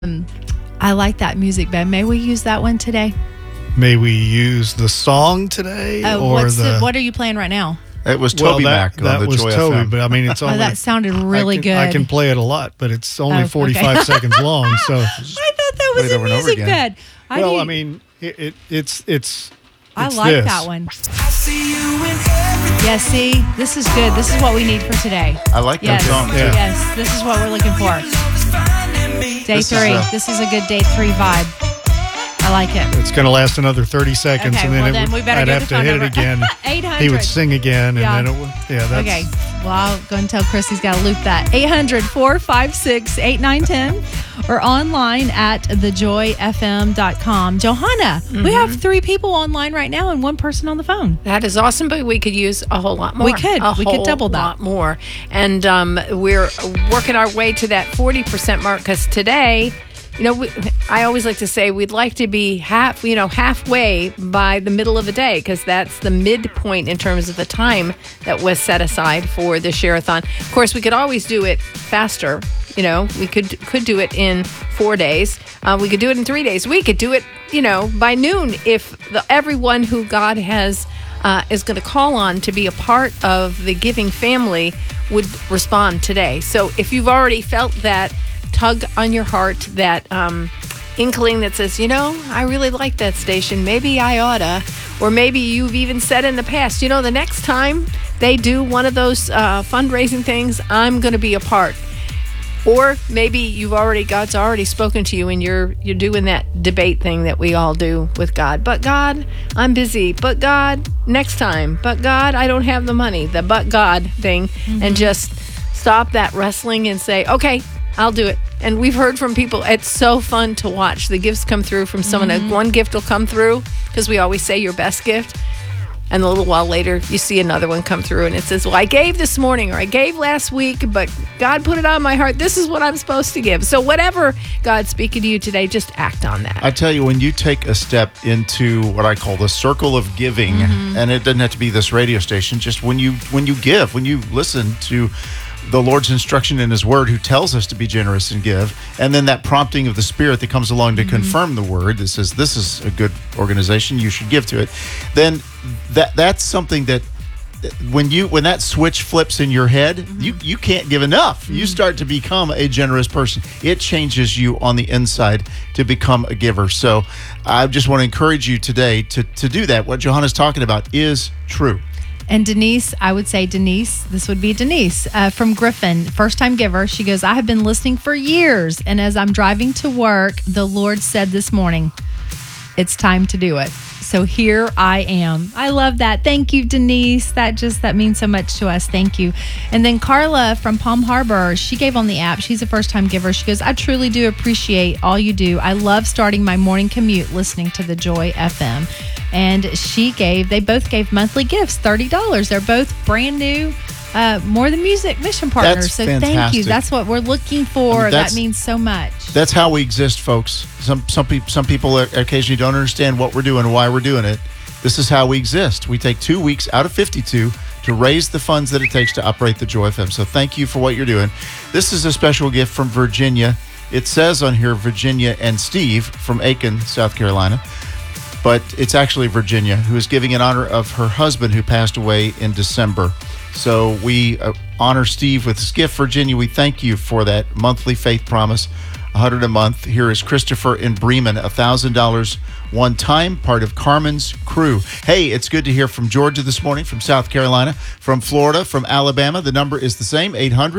I like that music, Ben. May we use that one today? May we use the song today? What are you playing right now? It was Toby Mac on the Joy Toby, FM. but I mean, it's only... that sounded really good. I can play it a lot, but it's only 45 seconds long, so... I thought that was a music bed. I like this. That one. Yes, see? This is good. This is what we need for today. I like that song, too. Yes, this is what we're looking for. Day 3. This is a good day 3 vibe. I like it. It's going to last another 30 seconds, and then, I'd have to hit it again. 800. He would sing again, and then it would... Yeah, that's... Okay. Well, I'll go and tell Chris he's got to loop that. 800-456-8910 or online at thejoyfm.com. Johanna, we have 3 people online right now and 1 person on the phone. That is awesome, but we could use a whole lot more. We could double that. A lot more. And we're working our way to that 40% mark because today... I always like to say we'd like to be halfway by the middle of the day because that's the midpoint in terms of the time that was set aside for the share-a-thon. Of course, we could always do it faster. We could do it in 4 days. We could do it in 3 days. We could do it, by noon if everyone who God has is going to call on to be a part of the giving family would respond today. So if you've already felt that tug on your heart, that inkling that says, I really like that station. Maybe I oughta. Or maybe you've even said in the past, the next time they do one of those fundraising things, I'm going to be a part. Or maybe God's already spoken to you and you're doing that debate thing that we all do with God. But God, I'm busy. But God, next time. But God, I don't have the money. The but God thing. Mm-hmm. And just stop that wrestling and say, okay, I'll do it. And we've heard from people, it's so fun to watch the gifts come through from someone. One gift will come through because we always say your best gift. And a little while later, you see another one come through and it says, well, I gave this morning or I gave last week, but God put it on my heart. This is what I'm supposed to give. So whatever God's speaking to you today, just act on that. I tell you, when you take a step into what I call the circle of giving, and it doesn't have to be this radio station, just when you give, when you listen to the Lord's instruction in His Word, who tells us to be generous and give, and then that prompting of the Spirit that comes along to confirm the Word that says this is a good organization, you should give to it. Then that's something that when that switch flips in your head, you can't give enough. You start to become a generous person. It changes you on the inside to become a giver. So I just want to encourage you today to do that. What Johanna's talking about is true. And Denise, this would be Denise from Griffin, first-time giver. She goes, I have been listening for years, and as I'm driving to work, the Lord said this morning, it's time to do it. So here I am. I love that. Thank you, Denise. That means so much to us. Thank you. And then Carla from Palm Harbor, she gave on the app. She's a first-time giver. She goes, I truly do appreciate all you do. I love starting my morning commute listening to the Joy FM. And they both gave monthly gifts, $30. They're both brand new More Than Music mission partners. That's so fantastic. Thank you. That's what we're looking for. That means so much. That's how we exist, folks. Some people occasionally don't understand what we're doing and why we're doing it. This is how we exist. We take 2 weeks out of 52 to raise the funds that it takes to operate the Joy FM. So thank you for what you're doing. This is a special gift from Virginia. It says on here Virginia and Steve from Aiken, South Carolina. But it's actually Virginia, who is giving in honor of her husband who passed away in December. So we honor Steve with this gift. Virginia, we thank you for that monthly faith promise, $100 a month. Here is Christopher in Bremen, $1,000 one time, part of Carmen's crew. Hey, it's good to hear from Georgia this morning, from South Carolina, from Florida, from Alabama. The number is the same,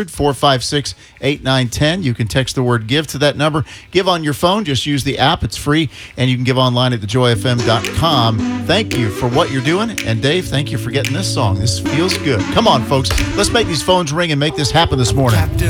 800-456-8910. You can text the word give to that number. Give on your phone. Just use the app. It's free, and you can give online at thejoyfm.com. Thank you for what you're doing. And Dave, thank you for getting this song. This feels good. Come on, folks. Let's make these phones ring and make this happen this morning.